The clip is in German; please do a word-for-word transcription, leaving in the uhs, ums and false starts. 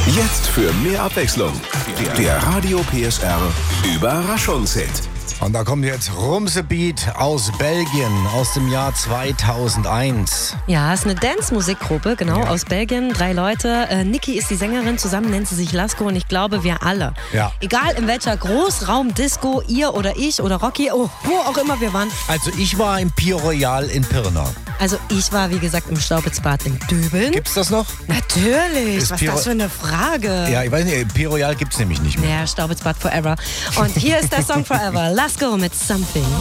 Jetzt für mehr Abwechslung. Der Radio P S R Überraschungshit. Und da kommt jetzt Rumsebeat aus Belgien aus dem Jahr zweitausendeins. Ja, ist eine Dance-Musikgruppe, genau, Ja. aus Belgien. Drei Leute. Äh, Niki ist die Sängerin, zusammen nennt sie sich Lasko und ich glaube, wir alle. Ja. Egal in welcher Großraum-Disco, ihr oder ich oder Rocky, oh, wo auch immer wir waren. Also ich war im Pier Royal in Pirna. Also ich war, wie gesagt, im Staubitzbad in Döbeln. Gibt's das noch? Natürlich, Ist was Piro- ist das für eine Frage? Ja, ich weiß nicht, Pier Royal gibt's nämlich nicht mehr. Ja, Staubitzbad Forever. Und hier ist der Song Forever. Lasko mit Something.